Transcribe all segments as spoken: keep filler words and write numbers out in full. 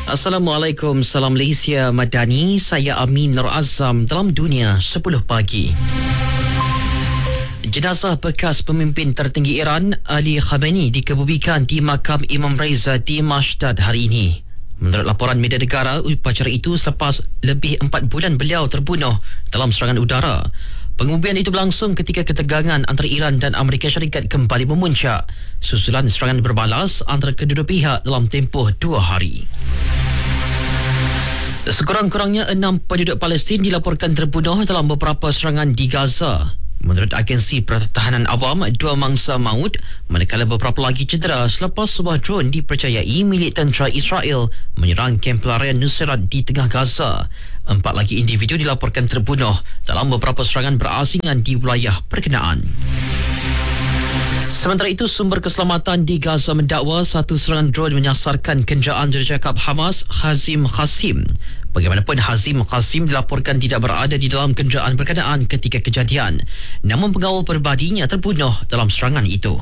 Assalamualaikum, salam Malaysia Madani. Saya Amin Nur Azam dalam Dunia sepuluh pagi. Jenazah bekas pemimpin tertinggi Iran, Ali Khamenei, dikebumikan di makam Imam Reza di Mashdad hari ini. Menurut laporan media negara, upacara itu selepas lebih empat bulan beliau terbunuh dalam serangan udara. Penguburan itu berlangsung ketika ketegangan antara Iran dan Amerika Syarikat kembali memuncak susulan serangan berbalas antara kedua pihak dalam tempoh dua hari. Sekurang-kurangnya enam penduduk Palestin dilaporkan terbunuh dalam beberapa serangan di Gaza. Menurut agensi pertahanan awam, dua mangsa maut manakala beberapa lagi cedera selepas sebuah drone dipercayai milik tentera Israel menyerang kamp pelarian Nusairat di tengah Gaza. Empat lagi individu dilaporkan terbunuh dalam beberapa serangan berasingan di wilayah berkenaan. Sementara itu, sumber keselamatan di Gaza mendakwa satu serangan drone menyasarkan kenderaan jurucakap Hamas, Hazim Qasim. Bagaimanapun, Hazim Qasim dilaporkan tidak berada di dalam kenderaan berkenaan ketika kejadian. Namun pengawal peribadinya terbunuh dalam serangan itu.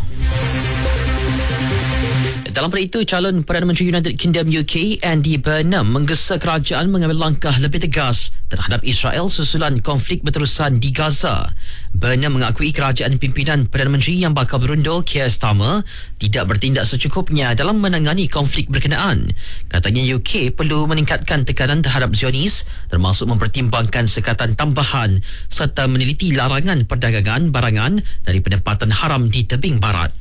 Dalam pada itu, calon Perdana Menteri United Kingdom U K, Andy Burnham, menggesa kerajaan mengambil langkah lebih tegas terhadap Israel susulan konflik berterusan di Gaza. Burnham mengakui kerajaan pimpinan Perdana Menteri yang bakal berundul, Keir Starmer, tidak bertindak secukupnya dalam menangani konflik berkenaan. Katanya U K perlu meningkatkan tekanan terhadap Zionis, termasuk mempertimbangkan sekatan tambahan serta meneliti larangan perdagangan barangan dari penempatan haram di tebing barat.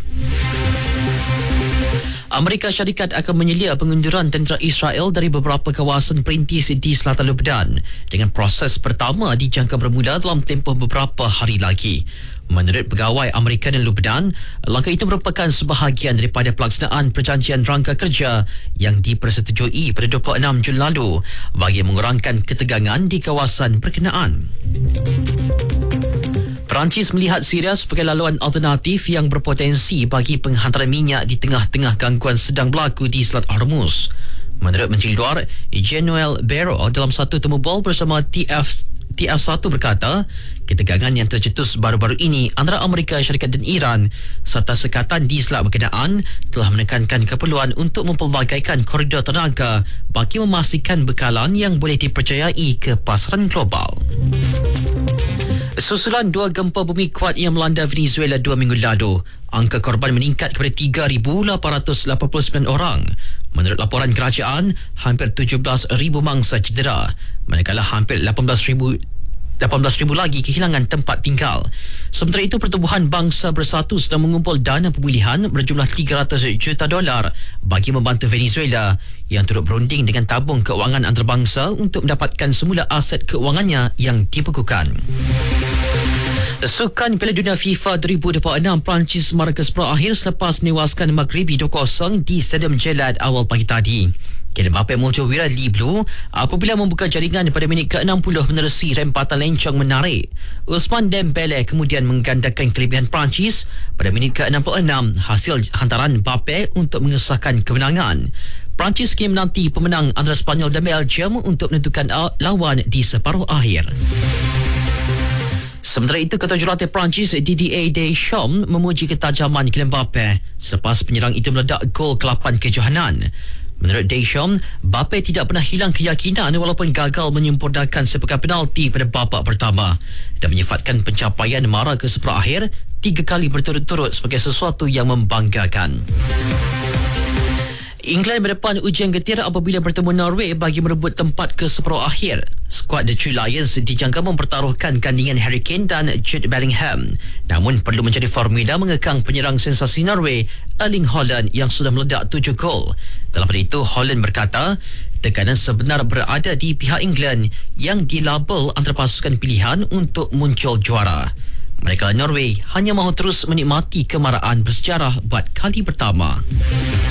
Amerika Syarikat akan menyelia pengunduran tentera Israel dari beberapa kawasan perintis di selatan Lebanon dengan proses pertama dijangka bermula dalam tempoh beberapa hari lagi. Menurut pegawai Amerika dan Lebanon, langkah itu merupakan sebahagian daripada pelaksanaan perjanjian rangka kerja yang dipersetujui pada dua puluh enam Jun lalu bagi mengurangkan ketegangan di kawasan berkenaan. Perancis melihat Syria sebagai laluan alternatif yang berpotensi bagi penghantaran minyak di tengah-tengah gangguan sedang berlaku di Selat Hormuz. Menurut Menteri Luar Jean-Noel Barrot dalam satu temu bol bersama T F T F satu berkata, ketegangan yang tercetus baru-baru ini antara Amerika Syarikat dan Iran serta sekatan di selat berkenaan telah menekankan keperluan untuk mempelbagaikan koridor tenaga bagi memastikan bekalan yang boleh dipercayai ke pasaran global. Susulan dua gempa bumi kuat yang melanda Venezuela dua minggu lalu, angka korban meningkat kepada tiga ribu lapan ratus lapan puluh sembilan orang. Menurut laporan kerajaan, hampir tujuh belas ribu mangsa cedera, manakala hampir lapan belas ribu lapan belas ribu lagi kehilangan tempat tinggal. Sementara itu, Pertubuhan Bangsa Bersatu sedang mengumpul dana pemulihan berjumlah tiga ratus juta dolar bagi membantu Venezuela yang turut berunding dengan tabung keuangan antarabangsa untuk mendapatkan semula aset keuangannya yang dibekukan. Sukan Piala Dunia FIFA dua ribu dua puluh enam, Perancis mara ke separuh akhir selepas menewaskan Maghribi dua kosong di Stadium Jelad awal pagi tadi. Kylian Mbappe muncul wira di Blue apabila membuka jaringan pada minit ke enam puluh menerusi rempatan lencong menarik. Ousmane Dembele kemudian menggandakan kelebihan Perancis pada minit ke enam puluh enam hasil hantaran Mbappe untuk mengesahkan kemenangan. Perancis kini menanti pemenang antara Spanyol dan Belgium untuk menentukan lawan di separuh akhir. Sementara itu, Ketua Jurulatih Perancis Didier Deschamps memuji ketajaman Kylian Mbappe selepas penyerang itu meledak gol ke lapan kejohanan. Menurut Deschamps, Mbappe tidak pernah hilang keyakinan walaupun gagal menyempurnakan sepakan penalti pada babak pertama dan menyifatkan pencapaian mara ke separuh akhir tiga kali berturut-turut sebagai sesuatu yang membanggakan. England berdepan ujian getir apabila bertemu Norway bagi merebut tempat ke separuh akhir. Skuad The Three Lions dijangka mempertaruhkan gandingan Harry Kane dan Jude Bellingham. Namun perlu mencari formula mengekang penyerang sensasi Norway, Erling Haaland, yang sudah meledak tujuh gol. Dalam pada itu, Haaland berkata, tekanan sebenar berada di pihak England yang dilabel antara pasukan pilihan untuk muncul juara. Mereka Norway hanya mahu terus menikmati kemarahan bersejarah buat kali pertama.